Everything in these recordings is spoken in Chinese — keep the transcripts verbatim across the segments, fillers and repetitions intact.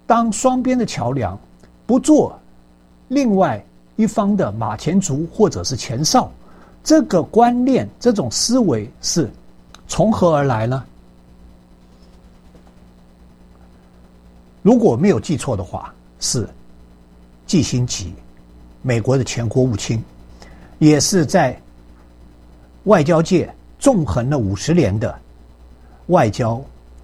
当双边的桥梁，不做另外一方的马前卒或者是前哨，这个观念这种思维是从何而来呢？如果没有记错的话，是季辛吉，美国的前国务卿，也是在外交界纵横了五十年的外交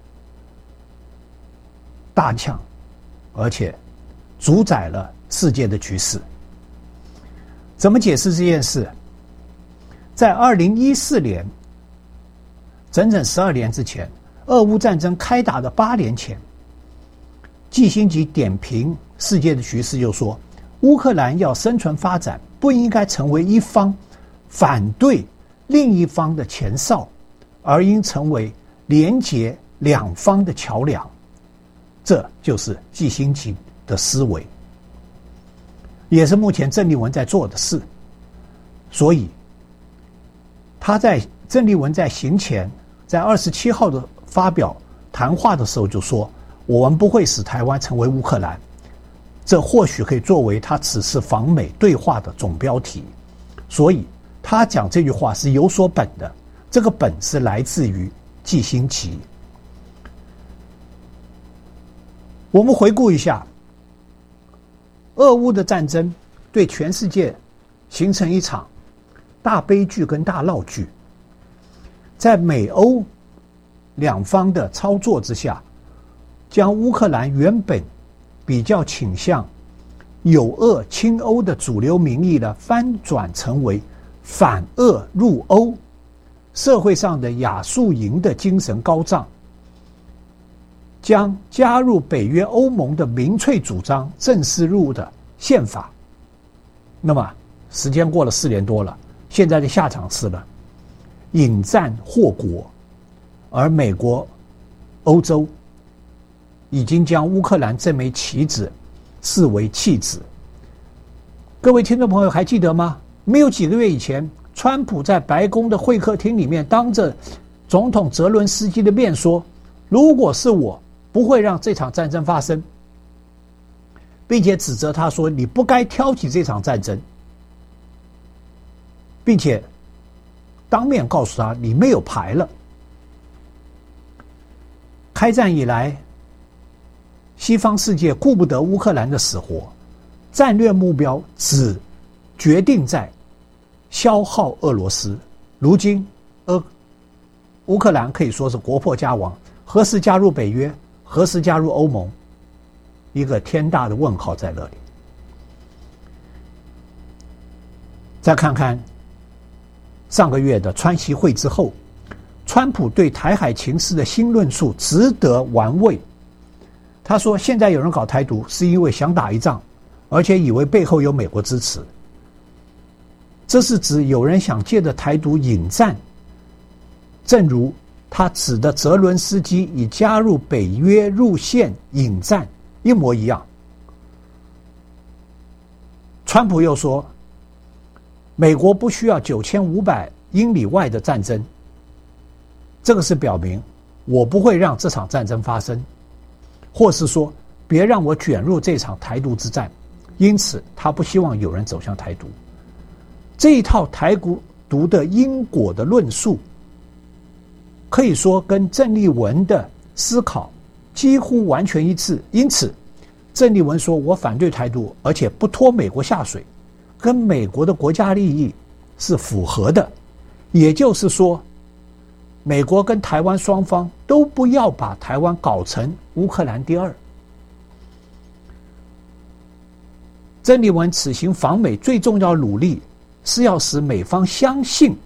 大将，而且主宰了世界的局势。怎么解释这件事？在二零一四年，整整十二年之前，俄乌战争开打的八年前，季辛吉点评世界的局势，就说乌克兰要生存发展，不应该成为一方反对另一方的前哨，而应成为连结两方的桥梁。这就是季辛吉的思维，也是目前郑丽文在做的事。所以他在郑丽文在行前在二十七号的发表谈话的时候就说，我们不会使台湾成为乌克兰，这或许可以作为他此次访美对话的总标题。所以他讲这句话是有所本的，这个本是来自于季辛吉。我们回顾一下，俄乌的战争对全世界形成一场大悲剧跟大闹剧。在美欧两方的操作之下，将乌克兰原本比较倾向友俄亲欧的主流民意呢，翻转成为反俄入欧，社会上的亚速营的精神高涨，将加入北约欧盟的民粹主张正式入的宪法。那么时间过了四年多了，现在的下场是了引战祸国，而美国、欧洲已经将乌克兰这枚棋子视为弃子。各位听众朋友还记得吗？没有几个月以前，川普在白宫的会客厅里面当着总统泽伦斯基的面说，如果是我，不会让这场战争发生，并且指责他说你不该挑起这场战争，并且当面告诉他你没有牌了。开战以来，西方世界顾不得乌克兰的死活，战略目标只决定在消耗俄罗斯。如今俄乌克兰可以说是国破家亡，何时加入北约，何时加入欧盟，一个天大的问号在那里。再看看上个月的川习会之后，川普对台海情势的新论述值得玩味。他说现在有人搞台独是因为想打一仗，而且以为背后有美国支持，这是指有人想借着台独引战，正如他指的泽伦斯基以加入北约入线引战一模一样。川普又说美国不需要九千五百英里外的战争，这个是表明我不会让这场战争发生，或是说别让我卷入这场台独之战，因此他不希望有人走向台独。这一套台独的因果的论述可以说跟郑丽文的思考几乎完全一致，因此郑丽文说我反对台独，而且不拖美国下水，跟美国的国家利益是符合的。也就是说，美国跟台湾双方都不要把台湾搞成乌克兰第二。郑丽文此行访美最重要的努力是要使美方相信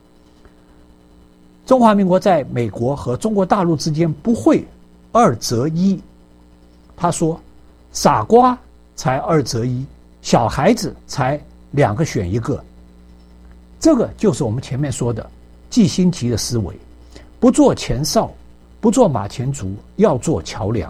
中华民国在美国和中国大陆之间不会二择一。他说傻瓜才二择一，小孩子才两个选一个。这个就是我们前面说的季辛吉的思维，不做前哨，不做马前卒，要做桥梁。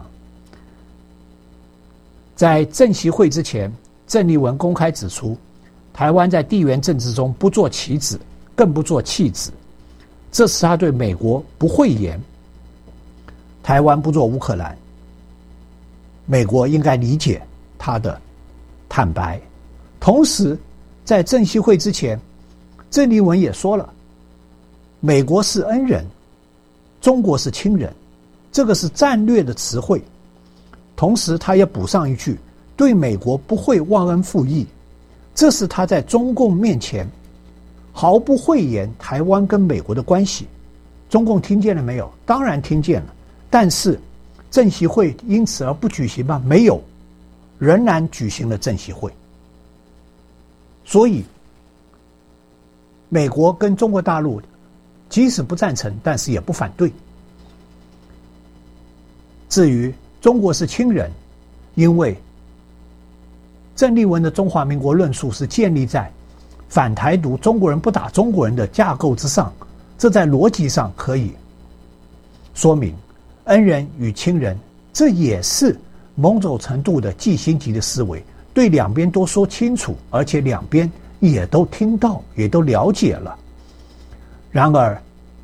在郑习会之前，郑丽文公开指出，台湾在地缘政治中不做棋子，更不做弃子，这是他对美国不讳言。台湾不做乌克兰， 美国应该理解他的坦白。同时在正习会之前，郑丽文也说了，美国是恩人，中国是亲人，这个是战略的词汇。同时他也补上一句，对美国不会忘恩负义，这是他在中共面前毫不讳言台湾跟美国的关系。中共听见了没有？当然听见了，但是正习会因此而不举行吗？没有，仍然举行了正习会。所以美国跟中国大陆即使不赞成，但是也不反对。至于中国是亲人，因为郑丽文的中华民国论述是建立在反台独、中国人不打中国人的架构之上，这在逻辑上可以说明恩人与亲人，这也是某种程度的季辛吉的思维，对两边都说清楚，而且两边也都听到，也都了解了。然而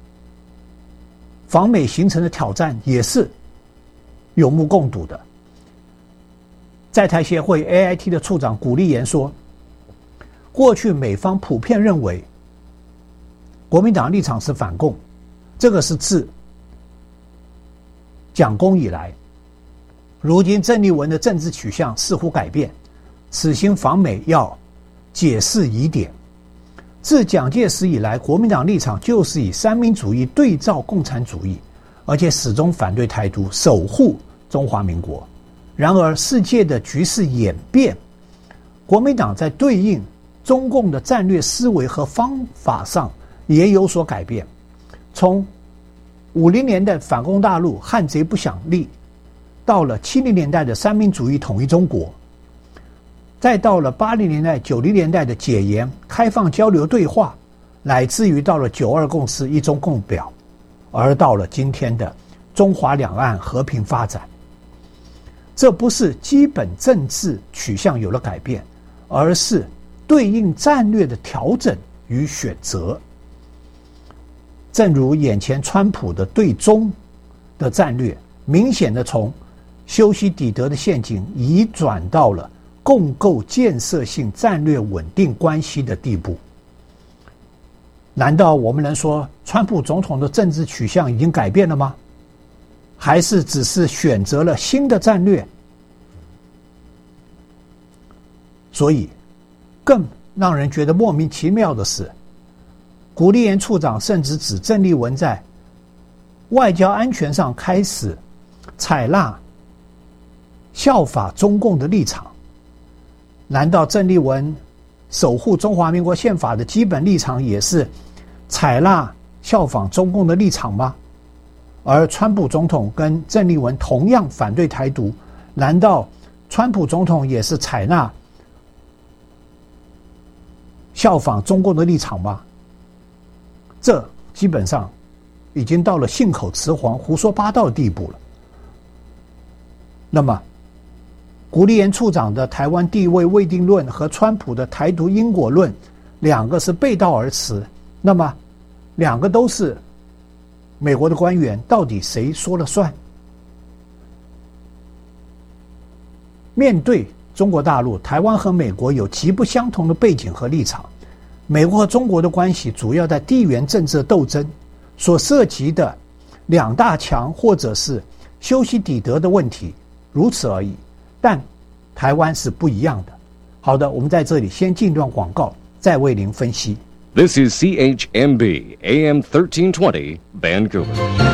访美形成的挑战也是有目共睹的。在台协会 A I T 的处长古立言说，过去美方普遍认为国民党立场是反共，这个是自蒋公以来，如今郑丽文的政治取向似乎改变，此行访美要解释疑点。自蒋介石以来，国民党立场就是以三民主义对照共产主义，而且始终反对台独，守护中华民国。然而世界的局势演变，国民党在对应中共的战略思维和方法上也有所改变。从五零年代反攻大陆，汉贼不想立，到了七零年代的三民主义统一中国，再到了八零年代九零年代的解严开放交流对话，乃至于到了九二共识一中共表，而到了今天的中华两岸和平发展。这不是基本政治取向有了改变，而是对应战略的调整与选择。正如眼前川普的对中的战略，明显的从修昔底德的陷阱移转到了共构建设性战略稳定关系的地步。难道我们能说川普总统的政治取向已经改变了吗？还是只是选择了新的战略？所以更让人觉得莫名其妙的是，古立言处长甚至指郑丽文在外交安全上开始采纳效法中共的立场。难道郑丽文守护中华民国宪法的基本立场也是采纳效仿中共的立场吗？而川普总统跟郑丽文同样反对台独，难道川普总统也是采纳效仿中共的立场吗？这基本上已经到了信口雌黄、胡说八道的地步了。那么古立言处长的台湾地位未定论和川普的台独因果论，两个是背道而驰，那么两个都是美国的官员，到底谁说了算？面对中国大陆，台湾和美国有极不相同的背景和立场。美国和中国的关系主要在地缘政治斗争，所涉及的两大强或者是修昔底德的问题，如此而已。但台湾是不一样的。好的，我们在这里先进一段广告，再为您分析。 This is C H M B A M thirteen twenty Vancouver.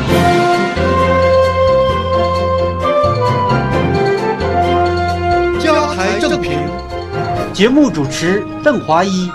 加台正评，节目主持邓华一。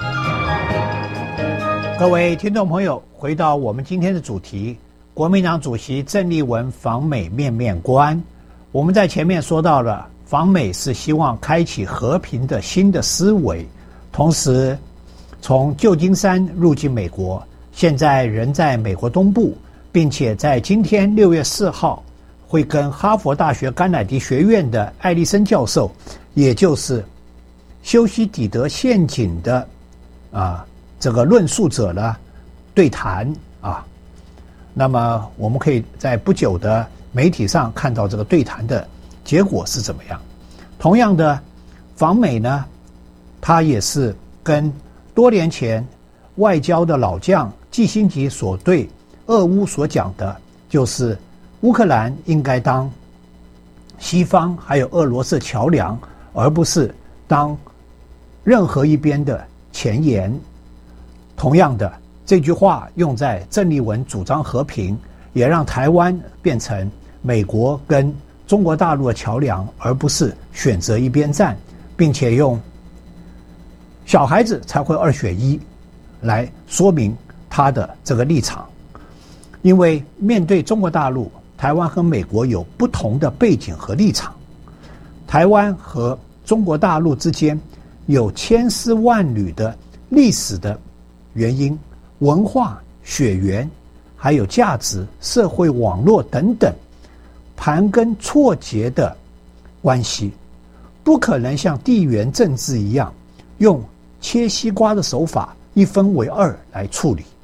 各位听众朋友，回到我们今天的主题，国民党主席郑丽文访美面面观。我们在前面说到了，访美是希望开启和平的新的思维，同时从旧金山入境美国，现在人在美国东部，并且在今天六月四号会跟哈佛大学甘乃迪学院的艾利森教授，也就是修昔底德陷阱的啊这个论述者呢对谈啊。那么我们可以在不久的媒体上看到这个对谈的结果是怎么样？同样的，访美呢，他也是跟多年前外交的老将季辛吉所对俄乌所讲的，就是乌克兰应该当西方还有俄罗斯桥梁，而不是当任何一边的前沿。同样的，这句话用在郑丽文主张和平，也让台湾变成美国跟中国大陆的桥梁，而不是选择一边站，并且用小孩子才会二选一来说明他的这个立场。因为面对中国大陆，台湾和美国有不同的背景和立场，台湾和中国大陆之间有千丝万缕的历史的原因、文化、血缘，还有价值、社会网络等等盘根错节的关系，不可能像地缘政治一样用切西瓜的手法一分为二来处理。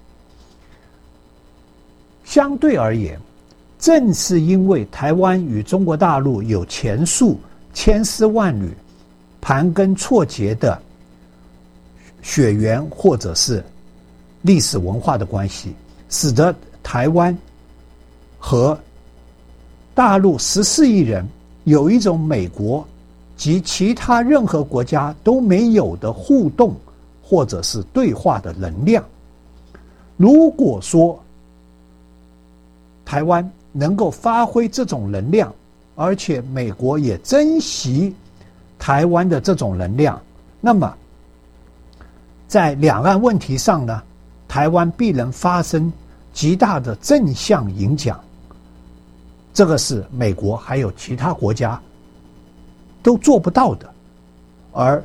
相对而言，正是因为台湾与中国大陆有前述千丝万缕、盘根错节的血缘或者是历史文化的关系，使得台湾和大陆十四亿人有一种美国及其他任何国家都没有的互动或者是对话的能量。如果说台湾能够发挥这种能量，而且美国也珍惜台湾的这种能量，那么在两岸问题上呢，台湾必能发生极大的正向影响。这个是美国还有其他国家都做不到的，而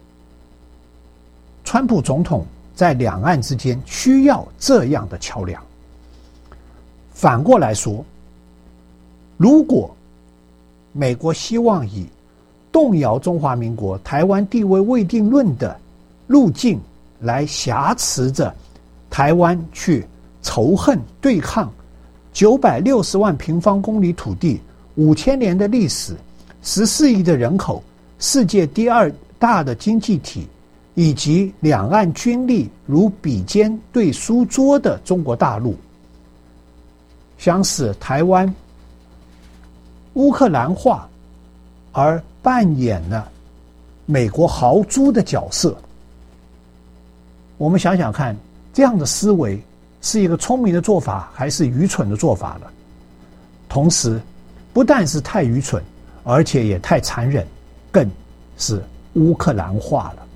川普总统在两岸之间需要这样的桥梁。反过来说，如果美国希望以动摇中华民国台湾地位未定论的路径来挟持着台湾去仇恨对抗九百六十万平方公里土地、五千年的历史、十四亿的人口、世界第二大的经济体，以及两岸军力如比肩对书桌的中国大陆，想使台湾乌克兰化，而扮演了美国豪猪的角色。我们想想看，这样的思维是一个聪明的做法还是愚蠢的做法了？同时不但是太愚蠢，而且也太残忍，更是乌克兰化了。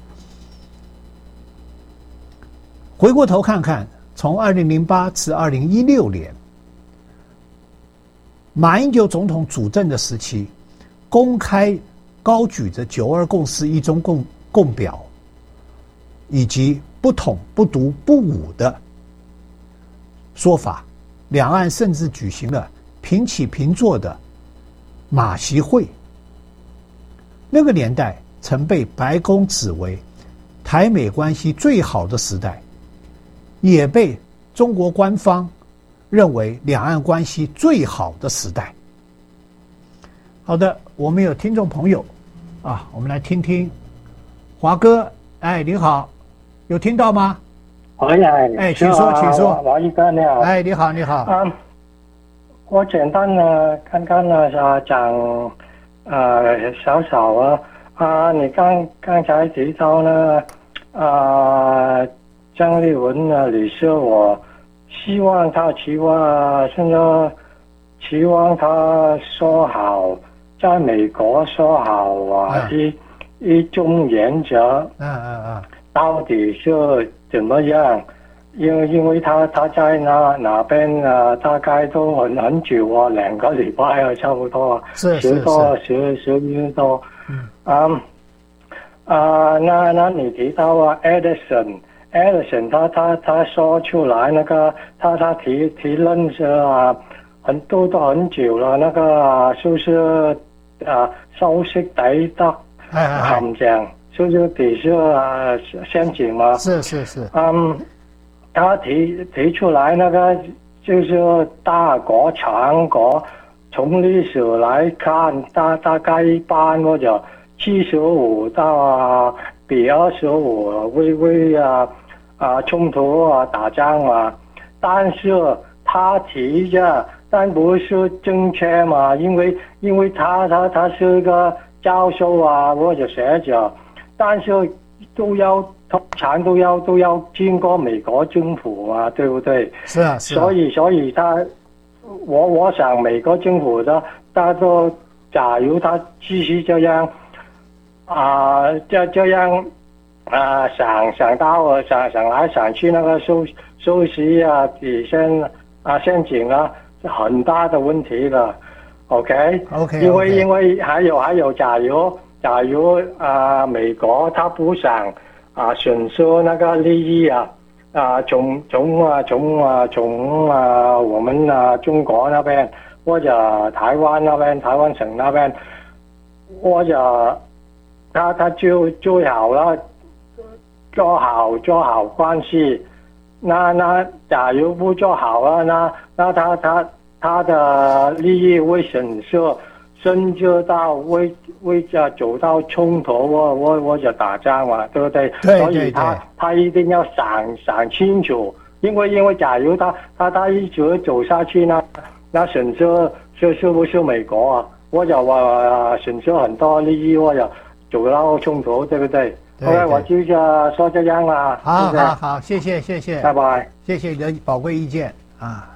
回过头看看，从二零零八至二零一六年马英九总统主政的时期，公开高举着九二共识、一中共共表，以及不统、不独、不武的说法，两岸甚至举行了平起平坐的马习会。那个年代曾被白宫指为台美关系最好的时代，也被中国官方认为两岸关系最好的时代。好的，我们有听众朋友啊，我们来听听华哥。哎，你好，有听到吗？ 哎呀， 哎，请说，请说。 王一哥你好。 哎，你好，你好。 嗯，我简单的刚刚呢讲呃少少啊啊，你刚刚才提到呢啊，郑丽文呢女士，我希望他期望现在期望他说好，在美国说好啊，一一中原则， 嗯嗯嗯， 到底是怎么样？因为因为他他在那哪边啊，大概都很很久啊，两个礼拜啊，差不多， 是十多十十月多， 嗯啊啊，那那你提到啊 ，Edison。Edison 他他他说出来那个，他他提提论是啊，很多都很久了，那个是不是啊收息抵得陷阱，是不是底是啊陷阱吗？ 是是是。 嗯，他提提出来那个就是大国强国从历史来看，大大概一般或者七十五到比二十五为为啊啊冲突啊打仗啊，但是他提着，但不是正确嘛？因为因为他他他是一个教授啊或者学者，但是都要通常都要都要经过美国政府啊，对不对？ 是啊，是啊。 所以所以他，我我想美国政府的，他说，假如他继续这样，啊、呃，这这样，啊、呃，想想到想想来想去那个收收息啊，底线啊陷阱啊，是很大的问题了。OK OK， 因为因为还有还有，假如假如啊、呃，美国他不想啊损失那个利益啊。啊，从从啊从啊从啊我们啊中国那边或者台湾那边台湾省那边，或者他他就最好了，做好做好关系。那那假如不做好了，那那他他他的利益会损失，甚至到会会啊走到冲突或或或者打仗嘛，对不对？ 对对对。 所以他他一定要想想清楚，因为因为假如他他他一直走下去呢，那损失是是不是美国啊？或者我损失很多利益，或者走到冲突，对不对？ 对 OK， 我就说这样啦。 好好好，谢谢谢谢， 拜拜， 谢谢你的宝贵意见啊。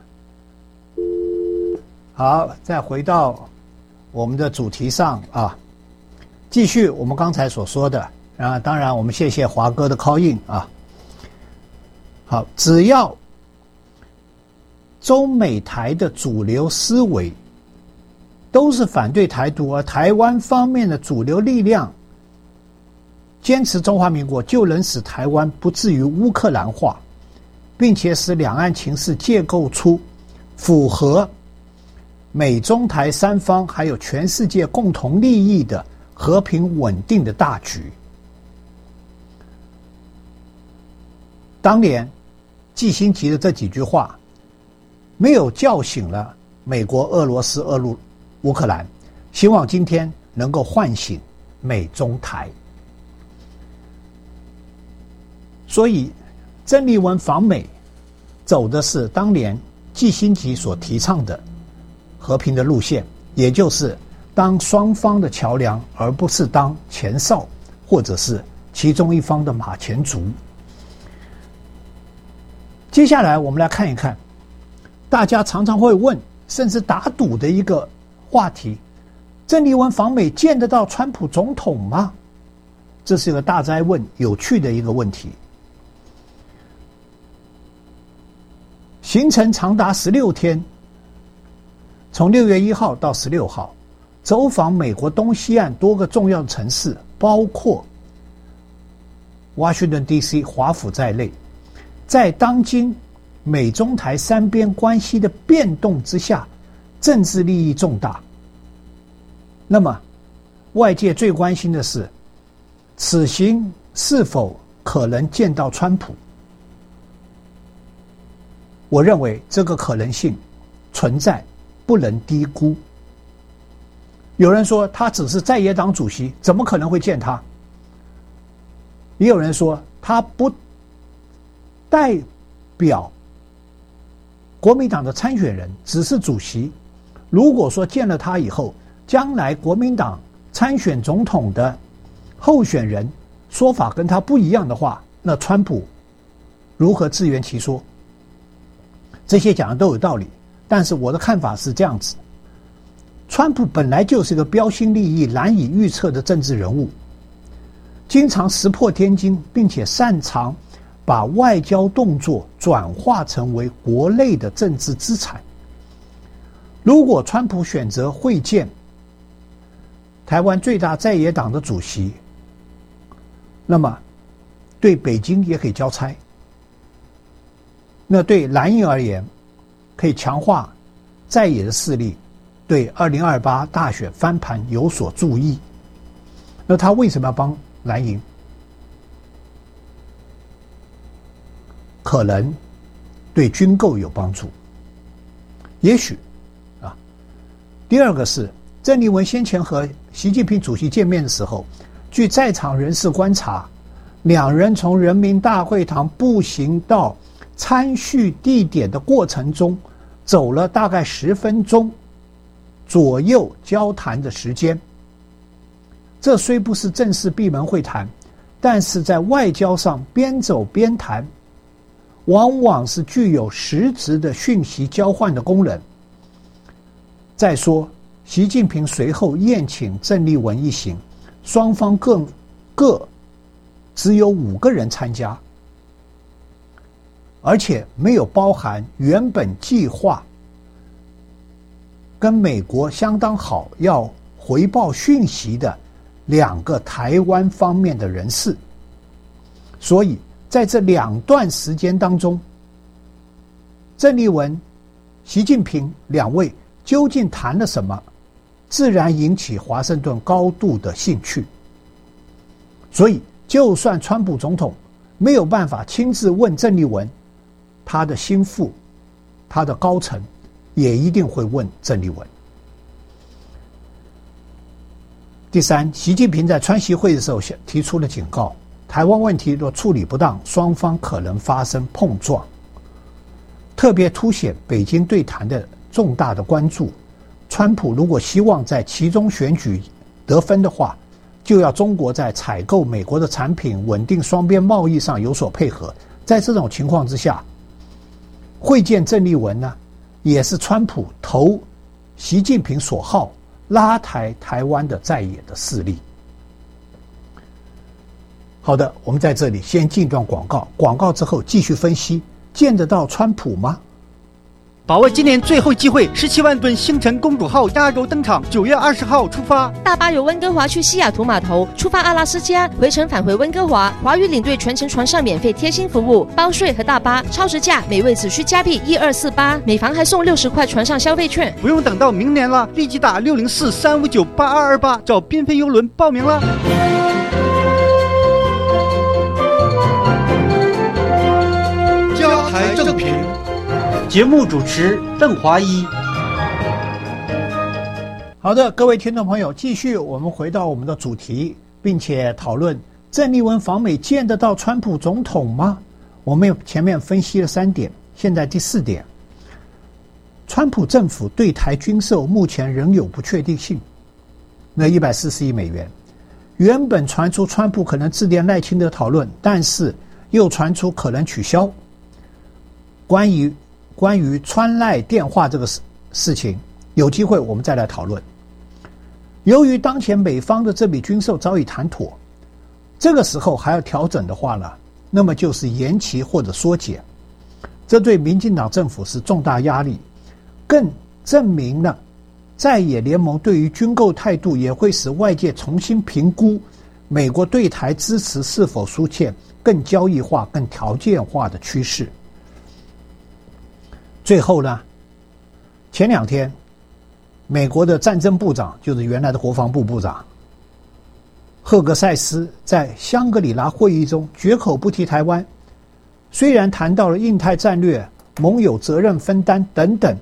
好，再回到我们的主题上啊，继续我们刚才所说的啊，当然我们谢谢华哥的 call in 啊。好，只要中美台的主流思维都是反对台独，而台湾方面的主流力量坚持中华民国，就能使台湾不至于乌克兰化，并且使两岸情势建构出符合美中台三方还有全世界共同利益的和平稳定的大局。当年季辛吉的这几句话没有叫醒了美国、俄罗斯、俄罗乌克兰，希望今天能够唤醒美中台。所以郑丽文访美走的是当年季辛吉所提倡的和平的路线，也就是当双方的桥梁，而不是当前哨或者是其中一方的马前卒。接下来我们来看一看大家常常会问甚至打赌的一个话题，郑丽文访美见得到川普总统吗？这是一个大哉问，有趣的一个问题。行程长达十六天，从六月一号到十六号，走访美国东西岸多个重要的城市，包括 Washington D C 华府在内。在当今美中台三边关系的变动之下，政治利益重大。那么外界最关心的是，此行是否可能见到川普？我认为这个可能性存在，不能低估。有人说他只是在野党主席，怎么可能会见他？也有人说他不代表国民党的参选人，只是主席。如果说见了他以后，将来国民党参选总统的候选人说法跟他不一样的话，那川普如何自圆其说？这些讲的都有道理，但是我的看法是这样子：川普本来就是一个标新立异、难以预测的政治人物，经常石破天惊，并且擅长把外交动作转化成为国内的政治资产。如果川普选择会见台湾最大在野党的主席，那么对北京也可以交差。那对蓝营而言，可以强化在野的势力，对二零二八大选翻盘有所注意。那他为什么要帮蓝营？可能对军购有帮助，也许啊， 第二个是郑丽文先前和习近平主席见面的时候，据在场人士观察，两人从人民大会堂步行到参叙地点的过程中，走了大概十分钟左右交谈的时间。这虽不是正式闭门会谈，但是在外交上边走边谈，往往是具有实质的讯息交换的功能。再说，习近平随后宴请郑丽文一行，双方各各只有五个人参加，而且没有包含原本计划跟美国相当好要回报讯息的两个台湾方面的人士。所以在这两段时间当中，郑丽文、习近平两位究竟谈了什么，自然引起华盛顿高度的兴趣。所以就算川普总统没有办法亲自问郑丽文，他的心腹、他的高层也一定会问郑丽文。第三，习近平在川习会的时候提出了警告，台湾问题若处理不当，双方可能发生碰撞，特别凸显北京对谈的重大的关注。川普如果希望在其中选举得分的话，就要中国在采购美国的产品、稳定双边贸易上有所配合。在这种情况之下，会见郑丽文呢，也是川普投习近平所好，拉抬台湾的在野的势力。好的，我们在这里先进段广告，广告之后继续分析，见得到川普吗？ 把握今年最后机会，十七万吨星辰公主号压轴登场，九月二十号出发。 大巴由温哥华去西雅图码头，出发阿拉斯加，回程返回温哥华。华语领队全程船上免费贴心服务，包税和大巴，超值价，每位只需加币一二四八，每房还送六十块船上消费券。 不用等到明年了，立即打六零四三五九八二二八找缤纷邮轮报名了。 加台正评。 节目主持邓华一。 好的，各位听众朋友，继续我们回到我们的主题，并且讨论郑丽文访美见得到川普总统吗？我们前面分析了三点，现在第四点，川普政府对台军售目前仍有不确定性。那一百四十亿美元，原本传出川普可能致电赖清德讨论，但是又传出可能取消。关于关于川赖电话这个事事情，有机会我们再来讨论。由于当前美方的这笔军售早已谈妥，这个时候还要调整的话呢，那么就是延期或者缩减，这对民进党政府是重大压力，更证明了在野联盟对于军购态度，也会使外界重新评估美国对台支持是否出现更交易化、更条件化的趋势。最后呢，前两天美国的战争部长，就是原来的国防部部长赫格塞斯，在香格里拉会议中绝口不提台湾，虽然谈到了印太战略、盟友责任分担等等，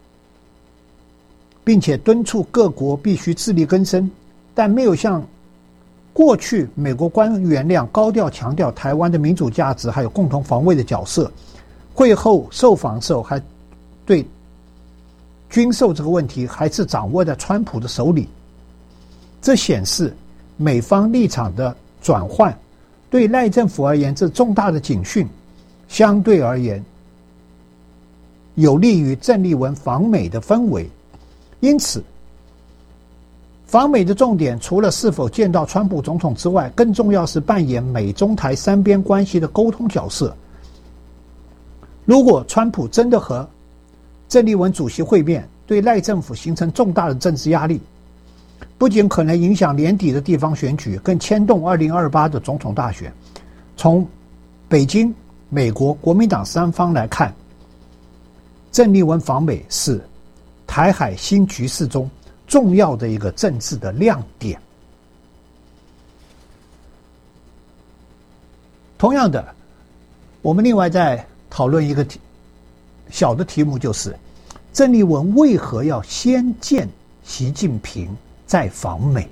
并且敦促各国必须自力更生，但没有像过去美国官员那样高调强调台湾的民主价值还有共同防卫的角色。会后受访时候还对军售这个问题还是掌握在川普的手里，这显示美方立场的转换对赖政府而言这重大的警讯，相对而言有利于郑丽文访美的氛围。因此访美的重点除了是否见到川普总统之外，更重要是扮演美中台三边关系的沟通角色。如果川普真的和郑丽文主席会面，对赖政府形成重大的政治压力，不仅可能影响年底的地方选举，更牵动二零二八的总统大选。从北京、美国、国民党三方来看，郑丽文访美是台海新局势中重要的一个政治的亮点。同样的，我们另外再讨论一个题小的题目，就是郑丽文为何要先见习近平在访美。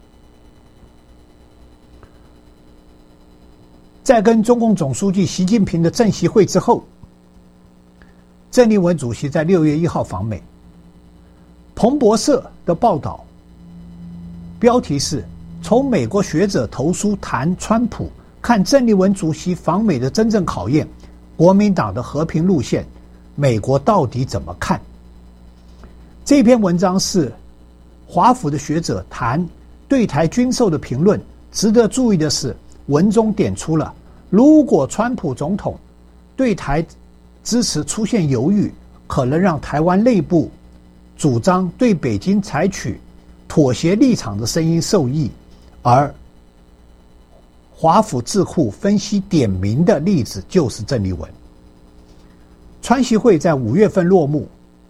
在跟中共总书记习近平的政协会之后，郑丽文主席在六月一号访美。彭博社的报道标题是从美国学者投书谈川普，看郑丽文主席访美的真正考验，国民党的和平路线，美国到底怎么看？这篇文章是华府的学者谈对台军售的评论。值得注意的是，文中点出了，如果川普总统对台支持出现犹豫，可能让台湾内部主张对北京采取妥协立场的声音受益，而华府智库分析点名的例子就是郑丽文。川习会在五月份落幕，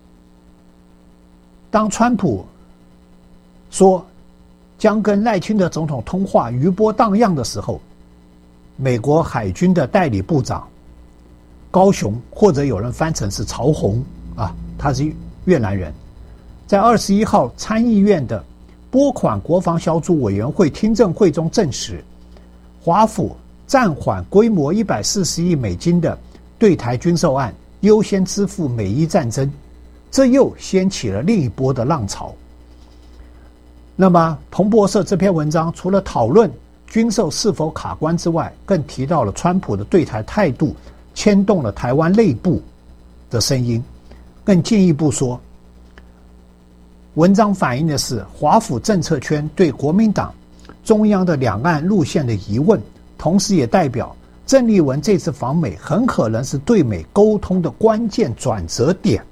当川普说将跟赖清德总统通话余波荡漾的时候，美国海军的代理部长高雄，或者有人翻成是曹洪啊，他是越南人，在二十一号参议院的拨款国防小组委员会听证会中证实，华府暂缓规模一百四十亿美金的对台军售案，优先支付美伊战争，这又掀起了另一波的浪潮。那么彭博社这篇文章除了讨论军售是否卡关之外，更提到了川普的对台态度牵动了台湾内部的声音。更进一步说，文章反映的是华府政策圈对国民党中央的两岸路线的疑问，同时也代表郑丽文这次访美很可能是对美沟通的关键转折点。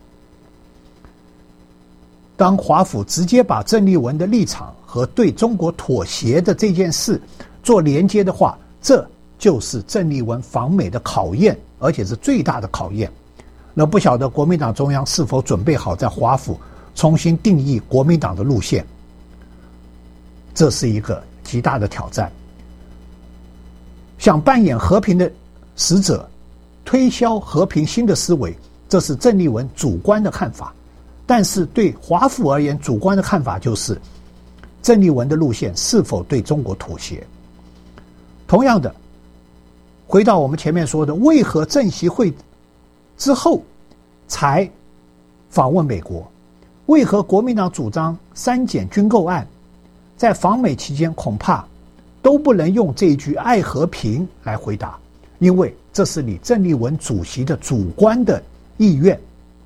当华府直接把郑丽文的立场和对中国妥协的这件事做连接的话，这就是郑丽文访美的考验，而且是最大的考验。那不晓得国民党中央是否准备好在华府重新定义国民党的路线，这是一个极大的挑战。想扮演和平的使者，推销和平新的思维，这是郑丽文主观的看法。但是对华府而言，主观的看法就是郑丽文的路线是否对中国妥协。同样的，回到我们前面说的，为何政协会之后才访问美国？为何国民党主张删减军购案，在访美期间恐怕都不能用这一句爱和平来回答，因为这是你郑丽文主席的主观的意愿。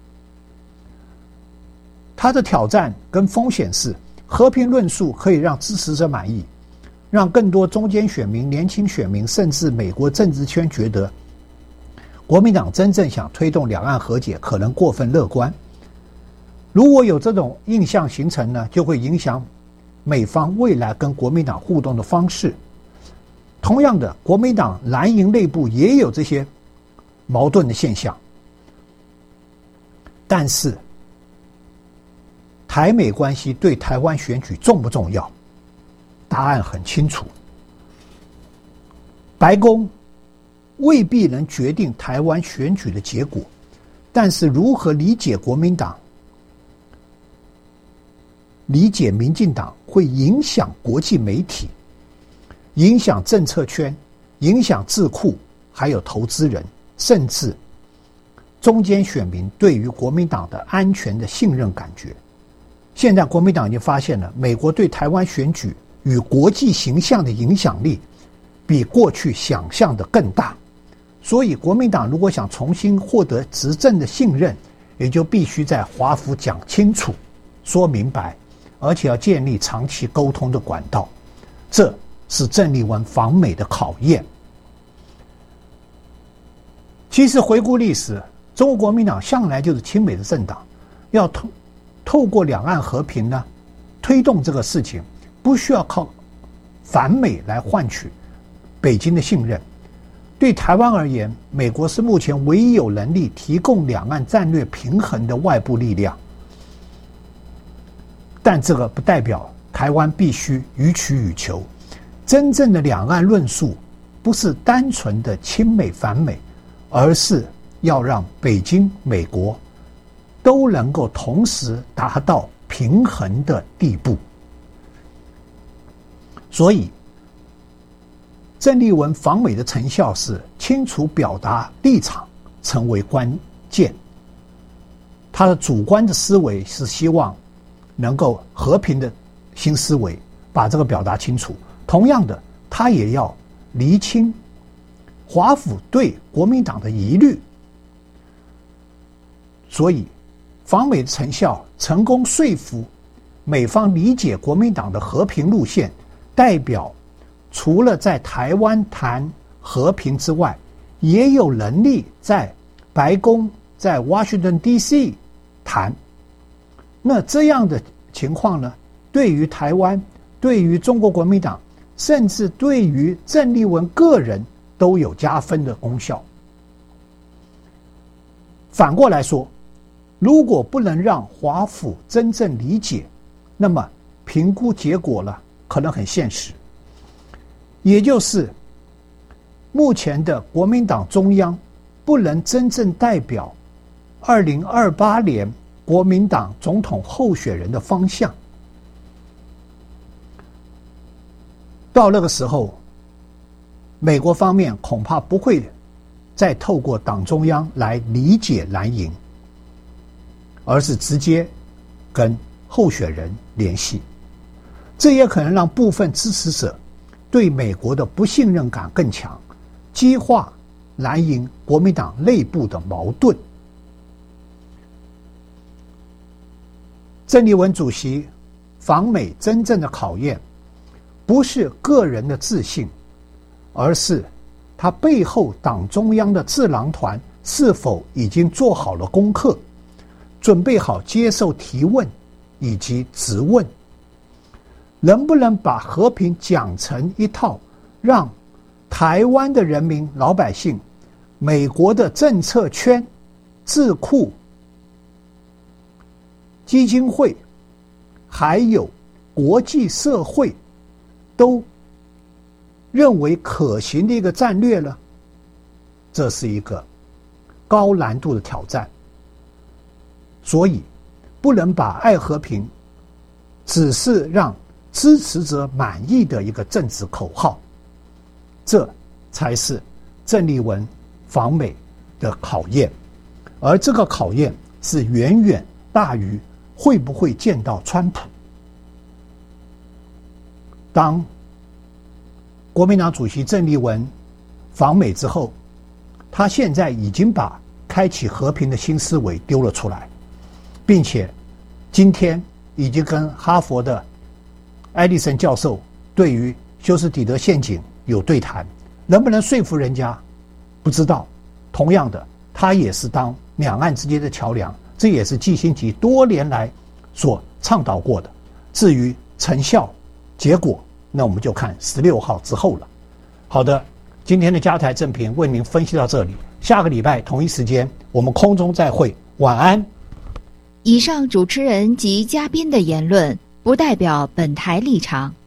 他的挑战跟风险是，和平论述可以让支持者满意，让更多中间选民、年轻选民，甚至美国政治圈觉得国民党真正想推动两岸和解可能过分乐观。如果有这种印象形成呢，就会影响美方未来跟国民党互动的方式。同样的，国民党蓝营内部也有这些矛盾的现象。但是台美关系对台湾选举重不重要？答案很清楚。白宫未必能决定台湾选举的结果，但是如何理解国民党、理解民进党，会影响国际媒体，影响政策圈，影响智库，还有投资人，甚至中间选民对于国民党的安全的信任感觉。现在国民党已经发现了，美国对台湾选举与国际形象的影响力比过去想象的更大，所以国民党如果想重新获得执政的信任，也就必须在华府讲清楚、说明白，而且要建立长期沟通的管道。这是郑丽文访美的考验。其实回顾历史，中国国民党向来就是亲美的政党，要透透过两岸和平呢，推动这个事情，不需要靠反美来换取北京的信任。对台湾而言，美国是目前唯一有能力提供两岸战略平衡的外部力量，但这个不代表台湾必须予取予求。真正的两岸论述不是单纯的亲美反美，而是要让北京、美国都能够同时达到平衡的地步。所以郑丽文访美的成效是清楚表达立场成为关键，他的主观的思维是希望能够和平的新思维把这个表达清楚，同样的他也要厘清华府对国民党的疑虑。所以访美的成效成功说服美方理解国民党的和平路线，代表除了在台湾谈和平之外，也有能力在白宫在 Washington D C 谈。那这样的情况呢，对于台湾，对于中国国民党，甚至对于郑丽文个人都有加分的功效。反过来说，如果不能让华府真正理解，那么评估结果了可能很现实，也就是目前的国民党中央不能真正代表二零二八年国民党总统候选人的方向。到那个时候，美国方面恐怕不会再透过党中央来理解蓝营，而是直接跟候选人联系。这也可能让部分支持者对美国的不信任感更强，激化蓝营国民党内部的矛盾。郑丽文主席访美真正的考验，不是个人的自信，而是他背后党中央的智囊团是否已经做好了功课，准备好接受提问以及质问，能不能把和平讲成一套让台湾的人民老百姓、美国的政策圈、智库、基金会还有国际社会都认为可行的一个战略呢？这是一个高难度的挑战。所以不能把爱和平只是让支持者满意的一个政治口号，这才是郑丽文访美的考验。而这个考验是远远大于会不会见到川普。当国民党主席郑丽文访美之后，他现在已经把开启和平的新思维丢了出来，并且今天已经跟哈佛的艾利森教授对于休斯底德陷阱有对谈，能不能说服人家不知道。同样的，他也是当两岸之间的桥梁，这也是季辛吉多年来所倡导过的。至于成效结果，那我们就看十六号之后了。好的，今天的加台正评为您分析到这里，下个礼拜同一时间我们空中再会，晚安。 以上主持人及嘉宾的言论不代表本台立场。